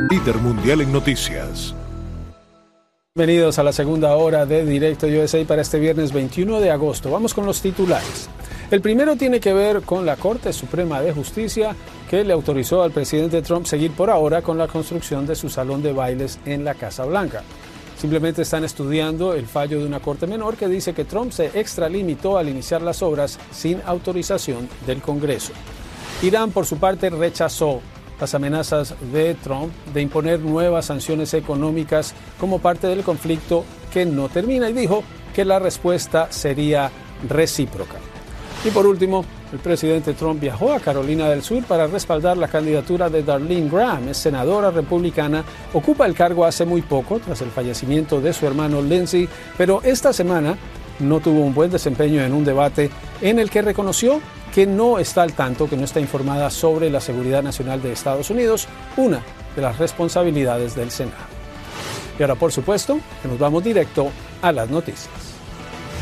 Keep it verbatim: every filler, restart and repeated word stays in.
Líder mundial en noticias. Bienvenidos a la segunda hora de Directo U S A para este viernes veintiuno de agosto. Vamos con los titulares. El primero tiene que ver con la Corte Suprema de Justicia, que le autorizó al presidente Trump seguir por ahora con la construcción de su salón de bailes en la Casa Blanca. Simplemente están estudiando el fallo de una corte menor que dice que Trump se extralimitó al iniciar las obras sin autorización del Congreso. Irán, por su parte, rechazó las amenazas de Trump de imponer nuevas sanciones económicas como parte del conflicto que no termina y dijo que la respuesta sería recíproca. Y por último, el presidente Trump viajó a Carolina del Sur para respaldar la candidatura de Darlene Graham, es senadora republicana, ocupa el cargo hace muy poco tras el fallecimiento de su hermano Lindsey, pero esta semana no tuvo un buen desempeño en un debate en el que reconoció que no está al tanto, que no está informada sobre la seguridad nacional de Estados Unidos, una de las responsabilidades del Senado. Y ahora, por supuesto, que nos vamos directo a las noticias.